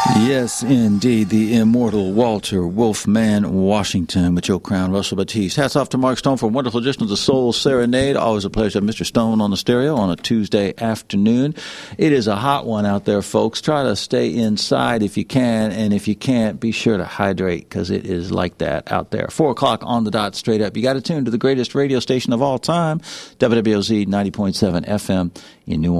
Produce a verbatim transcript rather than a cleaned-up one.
Yes, indeed. The immortal Walter Wolfman Washington with Joe Crown, Russell Batiste. Hats off to Mark Stone for a wonderful edition of the Soul Serenade. Always a pleasure to have Mister Stone on the stereo on a Tuesday afternoon. It is a hot one out there, folks. Try to stay inside if you can, and if you can't, be sure to hydrate because it is like that out there. Four o'clock on the dot, straight up. You got to tune to the greatest radio station of all time, W W O Z ninety point seven F M in New Orleans.